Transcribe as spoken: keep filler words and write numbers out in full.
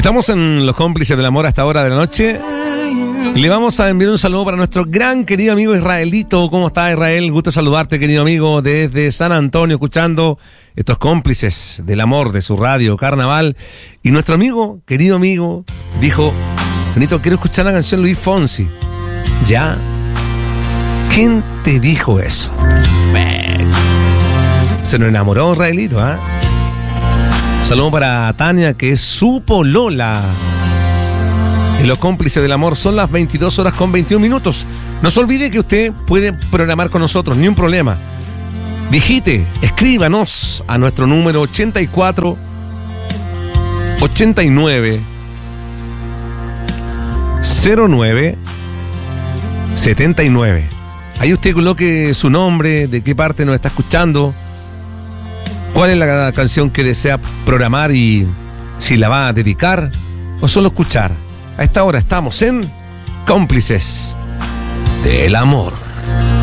Estamos en Los Cómplices del Amor a esta hora de la noche. Le vamos a enviar un saludo para nuestro gran querido amigo Israelito. ¿Cómo está, Israel? Gusto saludarte, querido amigo, desde San Antonio, escuchando estos Cómplices del Amor de su radio Carnaval. Y nuestro amigo, querido amigo, dijo: Benito, quiero escuchar la canción Luis Fonsi. ¿Ya? ¿Quién te dijo eso? Perfecto. Se nos enamoró Israelito, ¿ah? ¿eh? Saludo para Tania, que es su polola. En Los Cómplices del Amor son las veintidós horas con veintiún minutos. No se olvide que usted puede programar con nosotros, ni un problema. Digite, escríbanos a nuestro número ochenta y cuatro ochenta y nueve cero nueve setenta y nueve. Ahí usted coloque su nombre, de qué parte nos está escuchando, cuál es la canción que desea programar y si la va a dedicar o solo escuchar. A esta hora estamos en Cómplices del Amor.